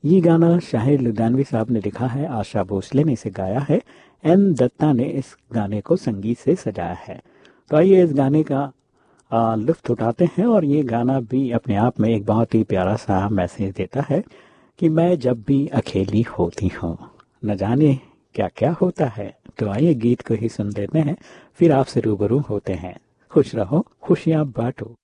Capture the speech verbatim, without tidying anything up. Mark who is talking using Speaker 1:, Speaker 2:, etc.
Speaker 1: ये गाना शाहिर लुधियानवी साहब ने लिखा है, आशा भोसले ने इसे गाया है, एन दत्ता ने इस गाने को संगीत से सजाया है। तो आइए इस गाने का आ, लुत्फ उठाते हैं। और ये गाना भी अपने आप में एक बहुत ही प्यारा सा मैसेज देता है कि मैं जब भी अकेली होती हूँ न जाने क्या क्या होता है। तो आइए गीत को ही सुन लेते हैं, फिर आपसे रूबरू होते हैं। खुश रहो, खुशियाँ बांटो।